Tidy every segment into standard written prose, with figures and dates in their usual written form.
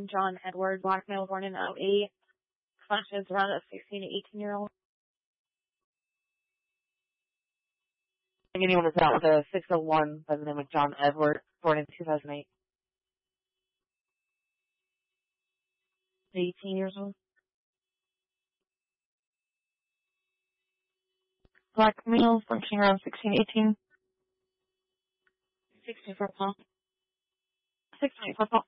John Edward, black male, born in '08. Flashes around a 16 to 18-year-old. Anyone is out with a 601 by the name of John Edward, born in 2008. 18 years old. Black male, functioning around 16, 18. 64 Paul. 624 Paul.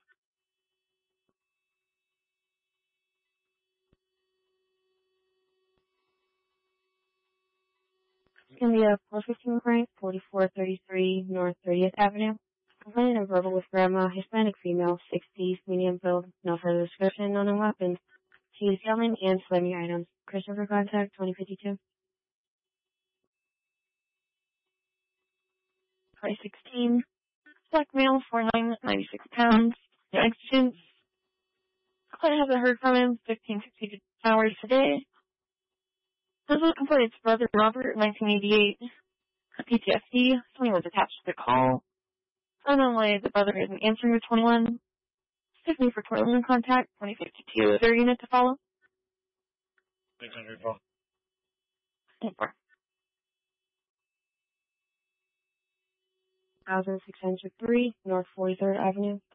It's going to be a 415 Frank, 4433 North 30th Avenue. Complainant of verbal with grandma, Hispanic female, 60s, medium build, no further description, known weapons. She is yelling and slamming items. Christopher contact, 2052. 2016. Black male, 4'9", 96 pounds. No exigence. Client hasn't heard from him 15 to 16 hours today. This was complainant's brother Robert, 1988. PTSD. Something was attached to the call. Unknowingly, the brother isn't answering the 21. Tiffany for 21 contact, 2052. Is there a unit to follow? 604. 4. 1603 North 43rd Avenue.